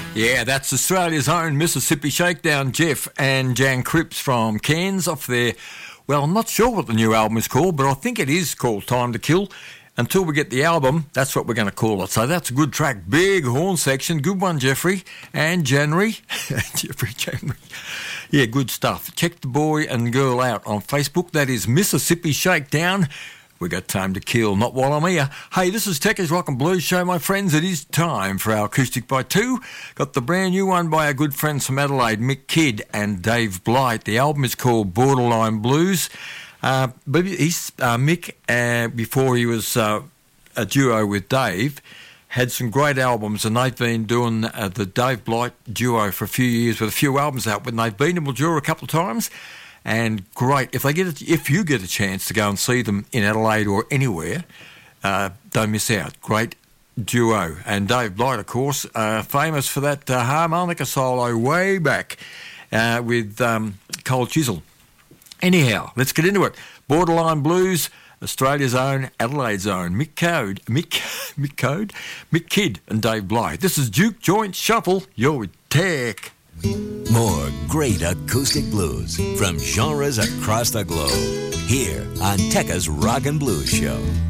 Yeah, that's Australia's own Mississippi Shakedown, Jeff and Jan Cripps from Cairns off there. Well, I'm not sure what the new album is called, but I think it is called Time to Kill. Until we get the album, that's what we're going to call it. So that's a good track. Big horn section. Good one, Jeffrey. And January. January. Yeah, good stuff. Check the boy and girl out on Facebook. That is Mississippi Shakedown. We got Time to Kill, not while I'm here. Hey, this is Tekka's Rock and Blues Show, my friends. It is time for our Acoustic by Two. Got the brand new one by our good friends from Adelaide, Mick Kidd and Dave Blight. The album is called Borderline Blues. Mick, before he was a duo with Dave, had some great albums, and they've been doing the Dave Blight duo for a few years with a few albums out. When they've been in Mildura a couple of times. And great, if you get a chance to go and see them in Adelaide or anywhere, don't miss out. Great duo. And Dave Blight, of course, famous for that harmonica solo way back with Cole Chisel. Anyhow, let's get into it. Borderline Blues, Australia's own, Adelaide's own, Mick Kidd and Dave Blight. This is Duke Joint Shuffle. You're with Tech. More great acoustic blues from genres across the globe. Here on Tekka's Rock and Blues Show.